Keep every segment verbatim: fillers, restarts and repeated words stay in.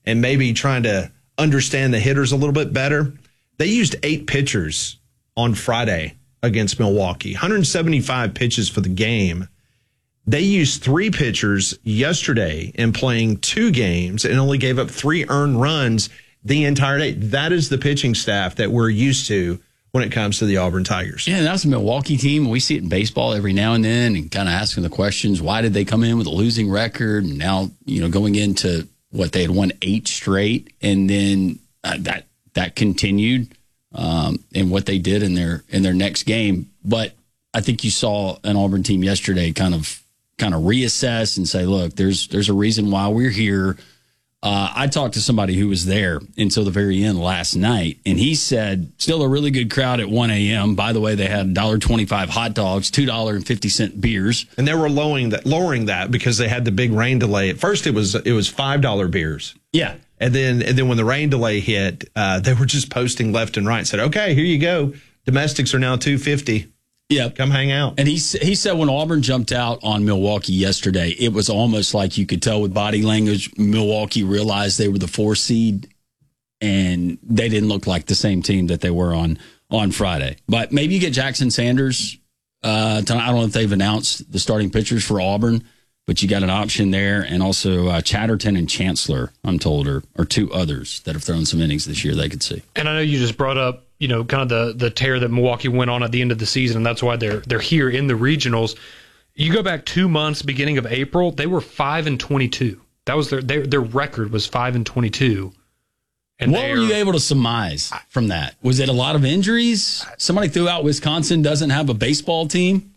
and maybe trying to understand the hitters a little bit better, they used eight pitchers on Friday against Milwaukee, one hundred seventy-five pitches for the game. They used three pitchers yesterday in playing two games and only gave up three earned runs the entire day. That is the pitching staff that we're used to when it comes to the Auburn Tigers. Yeah, that's a Milwaukee team. We see it in baseball every now and then and kind of asking the questions, why did they come in with a losing record? And now, you know, going into what they had won eight straight, and then uh, that that continued um, in what they did in their in their next game. But I think you saw an Auburn team yesterday kind of kind of reassess and say, look, there's there's a reason why we're here. Uh, I talked to somebody who was there until the very end last night, and he said still a really good crowd at one a.m. By the way, they had one dollar and twenty-five cents hot dogs, two dollars and fifty cents beers. And they were lowering that, lowering that because they had the big rain delay. At first, it was it was five dollars beers. Yeah. And then and then when the rain delay hit, uh, they were just posting left and right. Said, okay, here you go. Domestics are now two dollars and fifty cents. Yeah, come hang out. And he he said when Auburn jumped out on Milwaukee yesterday, it was almost like you could tell with body language, Milwaukee realized they were the four seed, and they didn't look like the same team that they were on on Friday. But maybe you get Jackson Sanders. Uh, tonight. I don't know if they've announced the starting pitchers for Auburn, but you got an option there, and also uh, Chatterton and Chancellor, I'm told, are, are two others that have thrown some innings this year they could see. And I know you just brought up, you know, kind of the the tear that Milwaukee went on at the end of the season, and that's why they're they're here in the regionals. You go back two months, beginning of April, they were five and twenty-two. That was their their, their record was five and twenty-two. And what were you able to surmise from that? Was it a lot of injuries? Somebody threw out Wisconsin doesn't have a baseball team.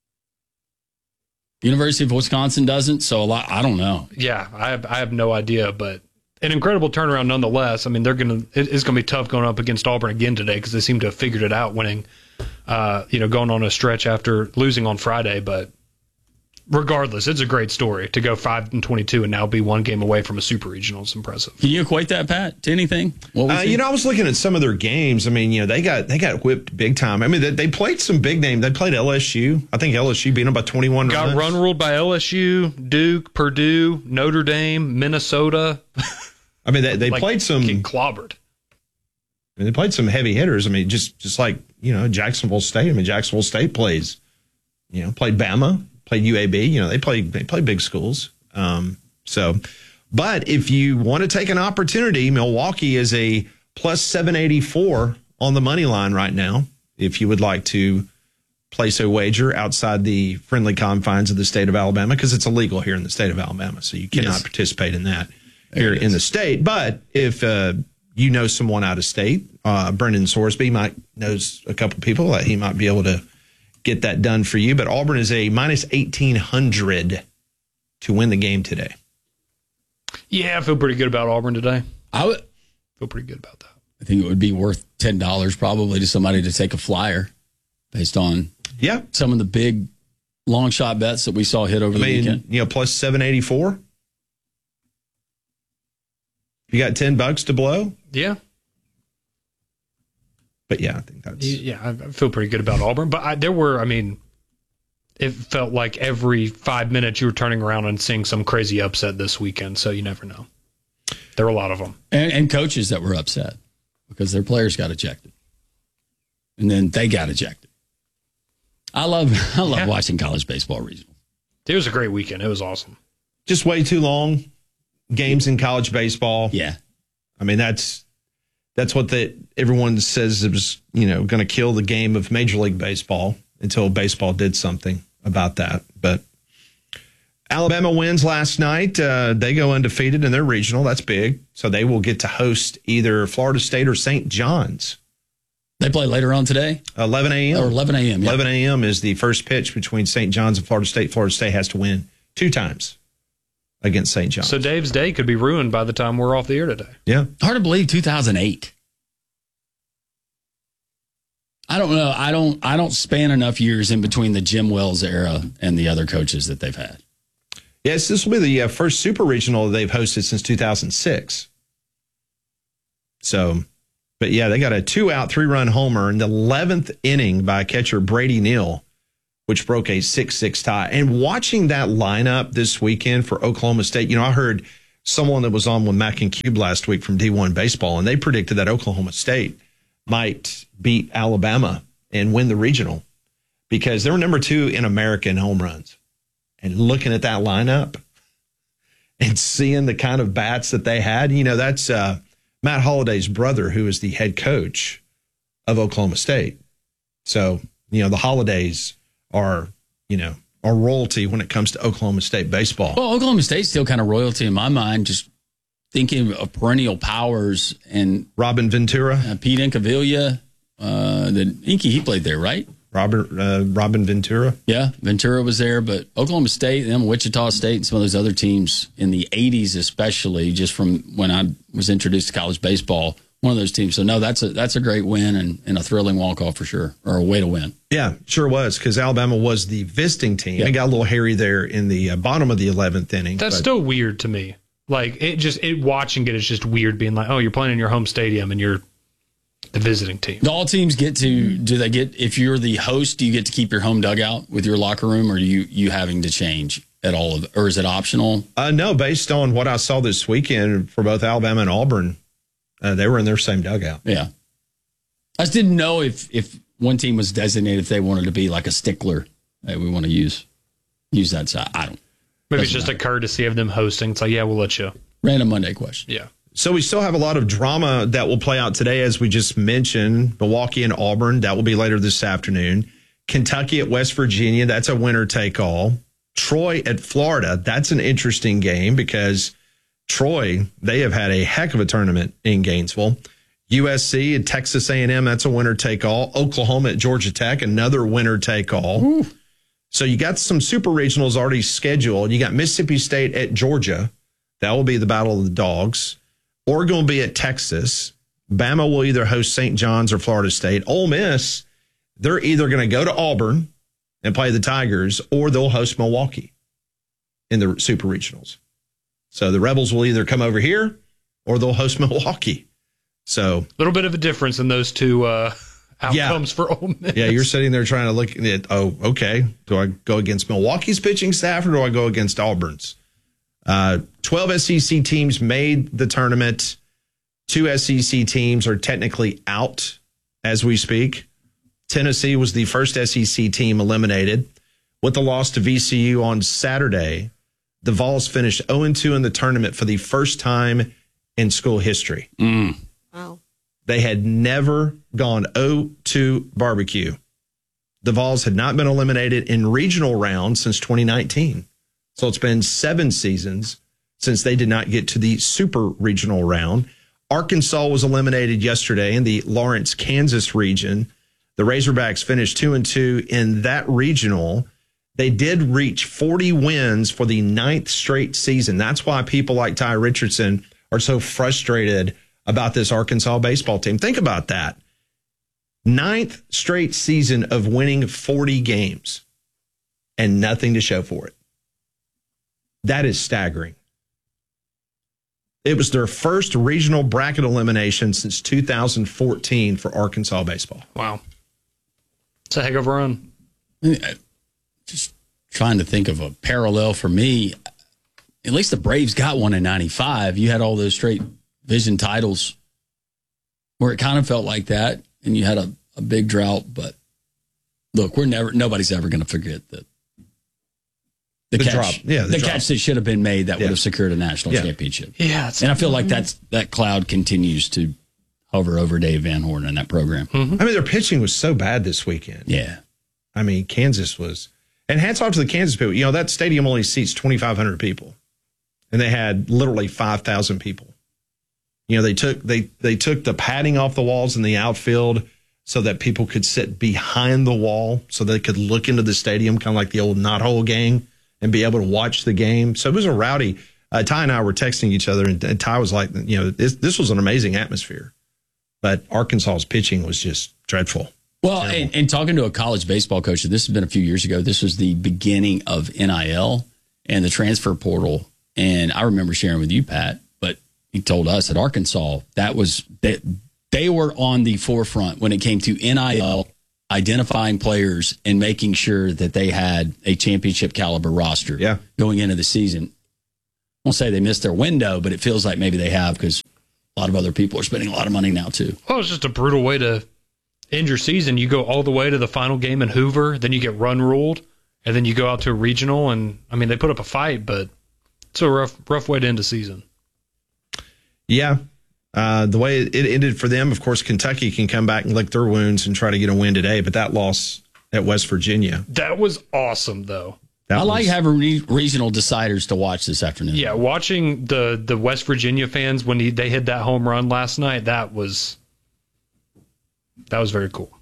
University of Wisconsin doesn't, so a lot. I don't know. Yeah, I have I have no idea, but an incredible turnaround nonetheless. I mean, they're gonna it's gonna be tough going up against Auburn again today because they seem to have figured it out, winning, uh, you know, going on a stretch after losing on Friday. But regardless, it's a great story to go five and twenty-two and now be one game away from a super regional. It's impressive. Can you equate that, Pat, to anything? What was uh, you know, I was looking at some of their games. I mean, you know, they got they got whipped big time. I mean, they, they played some big names. They played L S U. I think L S U beat them by twenty-one got runs. run ruled by L S U, Duke, Purdue, Notre Dame, Minnesota. I mean, they, they like played some getting clobbered. I mean, they played some heavy hitters. I mean, just just like, you know, Jacksonville State. I mean, Jacksonville State plays, you know, played Bama, played U A B. You know, they play they play big schools. Um, so, but if you want to take an opportunity, Milwaukee is a plus seven eighty-four on the money line right now. If you would like to place a wager outside the friendly confines of the state of Alabama, because it's illegal here in the state of Alabama, so you cannot yes. participate in that here in the state. But if uh, you know someone out of state, uh, Brendan Sorsby might knows a couple people that he might be able to get that done for you. But Auburn is a minus eighteen hundred to win the game today. Yeah, I feel pretty good about Auburn today. I would feel pretty good about that. I think it would be worth ten dollars probably to somebody to take a flyer based on yeah some of the big long shot bets that we saw hit over I the mean, weekend. You know, plus seven eighty-four. You got ten bucks to blow? Yeah. But yeah, I think that's. Yeah, I feel pretty good about Auburn. But I, there were, I mean, it felt like every five minutes you were turning around and seeing some crazy upset this weekend. So you never know. There were a lot of them. And, and coaches that were upset because their players got ejected. And then they got ejected. I love I love yeah. watching college baseball regional. It was a great weekend. It was awesome. Just way too long. Games in college baseball. Yeah. I mean, that's that's what the, everyone says it was, you know, going to kill the game of Major League Baseball until baseball did something about that. But Alabama wins last night. Uh, they go undefeated in their regional. That's big. So they will get to host either Florida State or Saint John's. They play later on today? eleven a.m. Or eleven a.m. Yeah. eleven a.m. is the first pitch between Saint John's and Florida State. Florida State has to win two times against Saint John's. So Dave's day could be ruined by the time we're off the air today. Yeah. Hard to believe two thousand eight. I don't know. I don't I don't span enough years in between the Jim Wells era and the other coaches that they've had. Yes, this will be the uh, first super regional they've hosted since two thousand six. So, but yeah, they got a two-out, three-run homer in the eleventh inning by catcher Brady Neal, which broke a six six tie. And watching that lineup this weekend for Oklahoma State, you know, I heard someone that was on with Mac and Cube last week from D one Baseball, and they predicted that Oklahoma State might beat Alabama and win the regional because they were number two in America in home runs. And looking at that lineup and seeing the kind of bats that they had, you know, that's uh, Matt Holliday's brother, who is the head coach of Oklahoma State. So, you know, the Holidays are, you know, are royalty when it comes to Oklahoma State baseball. Well, Oklahoma State's still kind of royalty in my mind, just thinking of perennial powers and Robin Ventura. Uh, Pete Incaviglia, uh, the Inky, he played there, right? Robert uh, Robin Ventura. Yeah, Ventura was there, but Oklahoma State, them Wichita State, and some of those other teams in the eighties, especially, just from when I was introduced to college baseball, one of those teams. So no, that's a that's a great win and, and a thrilling walk off for sure, or a way to win. Yeah, sure was, because Alabama was the visiting team. Yeah. It got a little hairy there in the uh, bottom of the eleventh inning. That's but, still weird to me. Like it just it watching it is just weird being like, oh, you're playing in your home stadium and you're the visiting team. Do all teams get to, do they get, if you're the host, do you get to keep your home dugout with your locker room, or are you, you having to change at all of it, or is it optional? Uh, no, based on what I saw this weekend for both Alabama and Auburn, uh, they were in their same dugout. Yeah. I just didn't know if, if one team was designated, if they wanted to be like a stickler. Hey, we want to use, use that side. I don't. Maybe it's just matter. a courtesy of them hosting. It's like, yeah, we'll let you. Random Monday question. Yeah. So we still have a lot of drama that will play out today, as we just mentioned. Milwaukee and Auburn, that will be later this afternoon. Kentucky at West Virginia, that's a winner take all. Troy at Florida, that's an interesting game because Troy, they have had a heck of a tournament in Gainesville. U S C at Texas A and M, that's a winner take all. Oklahoma at Georgia Tech, another winner take all. Ooh. So you got some super regionals already scheduled. You got Mississippi State at Georgia. That will be the battle of the dogs. Oregon will be at Texas. Bama will either host Saint John's or Florida State. Ole Miss, they're either going to go to Auburn and play the Tigers, or they'll host Milwaukee in the super regionals. So the Rebels will either come over here or they'll host Milwaukee. So a little bit of a difference in those two uh, outcomes yeah. for Ole Miss. Yeah, you're sitting there trying to look at, oh, okay, do I go against Milwaukee's pitching staff or do I go against Auburn's? Uh, twelve S E C teams made the tournament. Two S E C teams are technically out as we speak. Tennessee was the first S E C team eliminated. With the loss to V C U on Saturday, the Vols finished oh and two in the tournament for the first time in school history. Mm. Wow. They had never gone oh two barbecue. The Vols had not been eliminated in regional rounds since twenty nineteen. So it's been seven seasons since they did not get to the super regional round. Arkansas was eliminated yesterday in the Lawrence, Kansas region. The Razorbacks finished two and two in that regional. They did reach forty wins for the ninth straight season. That's why people like Ty Richardson are so frustrated about this Arkansas baseball team. Think about that. Ninth straight season of winning forty games and nothing to show for it. That is staggering. It was their first regional bracket elimination since two thousand fourteen for Arkansas baseball. Wow. It's a heck of a run. Just trying to think of a parallel for me. At least the Braves got one in ninety-five. You had all those straight vision titles where it kind of felt like that, and you had a, a big drought. But look, we're never, nobody's ever going to forget that. The, the catch, drop. Yeah, the, the drop. catch that should have been made that yeah. would have secured a national yeah. championship. Yeah, and I feel like that's that cloud continues to hover over Dave Van Horn and that program. Mm-hmm. I mean, their pitching was so bad this weekend. Yeah, I mean, Kansas was, and hats off to the Kansas people. You know, that stadium only seats twenty-five hundred people, and they had literally five thousand people. You know, they took they they took the padding off the walls in the outfield so that people could sit behind the wall, so they could look into the stadium, kind of like the old knothole gang, and be able to watch the game. So it was a rowdy. Uh, Ty and I were texting each other, and, and Ty was like, you know, this, this was an amazing atmosphere. But Arkansas's pitching was just dreadful. Well, and, and talking to a college baseball coach, this has been a few years ago. This was the beginning of N I L and the transfer portal. And I remember sharing with you, Pat, but he told us at Arkansas, that was that they were on the forefront when it came to N I L, identifying players and making sure that they had a championship caliber roster yeah. going into the season. won't say they missed their window, but it feels like maybe they have because a lot of other people are spending a lot of money now too. Well, it's just a brutal way to end your season. You go all the way to the final game in Hoover, then you get run ruled, and then you go out to a regional. And I mean, they put up a fight, but it's a rough, rough way to end the season. Yeah. Uh, the way it ended for them, of course, Kentucky can come back and lick their wounds and try to get a win today, but that loss at West Virginia. That was awesome, though. That I like was, having re- regional deciders to watch this afternoon. Yeah, watching the, the West Virginia fans when he, they hit that home run last night, that was that was very cool.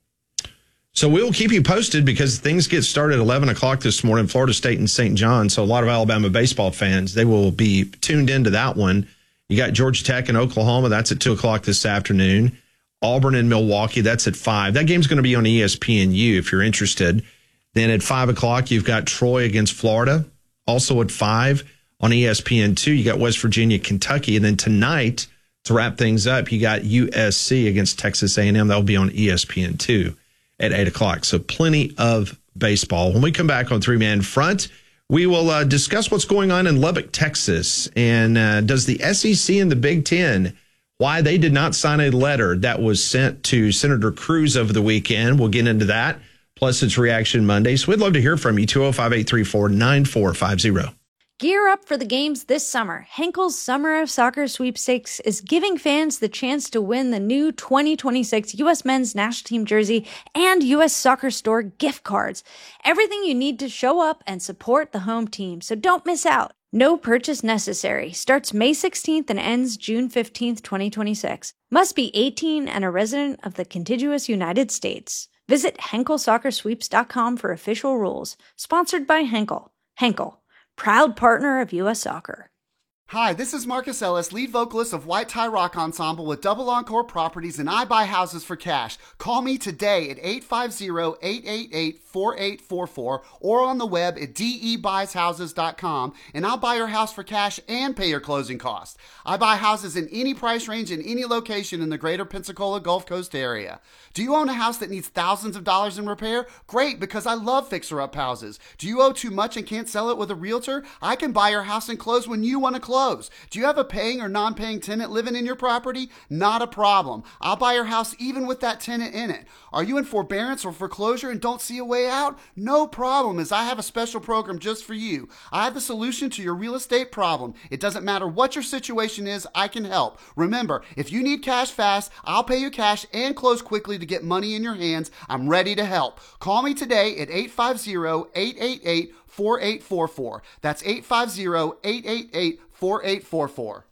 So we'll keep you posted because things get started at eleven o'clock this morning, Florida State and Saint John. So a lot of Alabama baseball fans, they will be tuned into that one. You got Georgia Tech and Oklahoma. That's at two o'clock this afternoon. Auburn and Milwaukee. That's at five. That game's going to be on E S P N U if you're interested. Then at five o'clock, you've got Troy against Florida. Also at five on E S P N two, you got West Virginia, Kentucky. And then tonight, to wrap things up, you got U S C against Texas A and M. That'll be on E S P N two at eight o'clock. So plenty of baseball. When we come back on Three Man Front, we will uh, discuss what's going on in Lubbock, Texas. And uh, does the S E C and the Big Ten, why they did not sign a letter that was sent to Senator Cruz over the weekend. We'll get into that. Plus, it's Reaction Monday. So we'd love to hear from you. two oh five, eight three four, nine four five oh. Gear up for the games this summer. Henkel's Summer of Soccer Sweepstakes is giving fans the chance to win the new twenty twenty-six U S Men's National Team jersey and U S Soccer Store gift cards. Everything you need to show up and support the home team, so don't miss out. No purchase necessary. Starts May sixteenth and ends June fifteenth, twenty twenty-six. Must be eighteen and a resident of the contiguous United States. Visit Henkel Soccer Sweeps dot com for official rules. Sponsored by Henkel. Henkel, proud partner of U S Soccer. Hi, this is Marcus Ellis, lead vocalist of White Tie Rock Ensemble with Double Encore Properties, and I buy houses for cash. Call me today at eight five zero, eight eight eight, four eight four four or on the web at d e buys houses dot com, and I'll buy your house for cash and pay your closing costs. I buy houses in any price range in any location in the greater Pensacola Gulf Coast area. Do you own a house that needs thousands of dollars in repair? Great, because I love fixer-up houses. Do you owe too much and can't sell it with a realtor? I can buy your house and close when you want to close. Do you have a paying or non-paying tenant living in your property? Not a problem. I'll buy your house even with that tenant in it. Are you in forbearance or foreclosure and don't see a way out? No problem, as I have a special program just for you. I have the solution to your real estate problem. It doesn't matter what your situation is, I can help. Remember, if you need cash fast, I'll pay you cash and close quickly to get money in your hands. I'm ready to help. Call me today at eight five zero, eight eight eight, four eight four four. That's eight five zero, eight eight eight, four eight four four.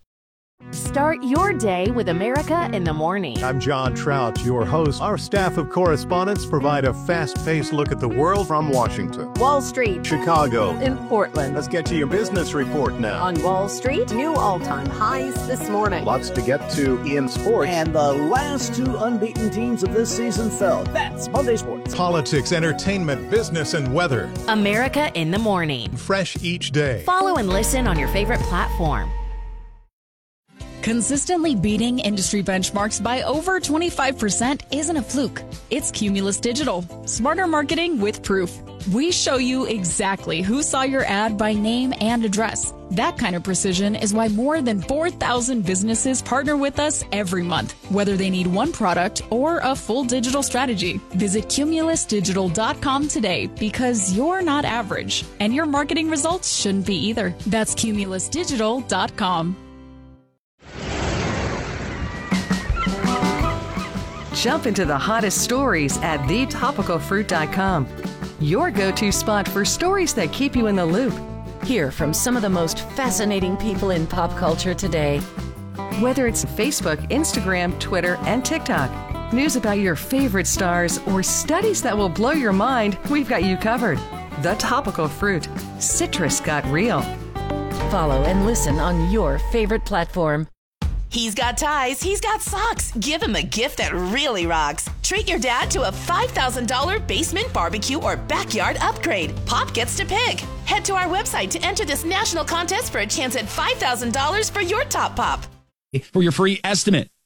Start your day with America in the Morning. I'm John Trout, your host. Our staff of correspondents provide a fast-paced look at the world from Washington, Wall Street, Chicago, in Portland. Let's get to your business report now. On Wall Street, new all-time highs this morning. Lots to get to in sports. And the last two unbeaten teams of this season fell. That's Monday Sports. Politics, entertainment, business, and weather. America in the Morning. Fresh each day. Follow and listen on your favorite platform. Consistently beating industry benchmarks by over twenty-five percent isn't a fluke. It's Cumulus Digital. Smarter marketing with proof. We show you exactly who saw your ad by name and address. That kind of precision is why more than four thousand businesses partner with us every month, whether they need one product or a full digital strategy. Visit Cumulus Digital dot com today, because you're not average, and your marketing results shouldn't be either. That's Cumulus Digital dot com. Jump into the hottest stories at the topical fruit dot com. Your go-to spot for stories that keep you in the loop. Hear from some of the most fascinating people in pop culture today. Whether it's Facebook, Instagram, Twitter, and TikTok, news about your favorite stars, or studies that will blow your mind, we've got you covered. The Topical Fruit. Citrus got real. Follow and listen on your favorite platform. He's got ties, he's got socks. Give him a gift that really rocks. Treat your dad to a five thousand dollars basement barbecue or backyard upgrade. Pop gets to pick. Head to our website to enter this national contest for a chance at five thousand dollars for your top pop. For your free estimate